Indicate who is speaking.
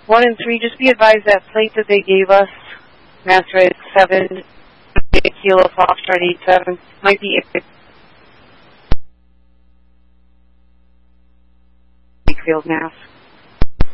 Speaker 1: 1 and 3, just be advised that plate that they gave us, Master 7, Kilo Foxtrot 87, might be Field, Mass.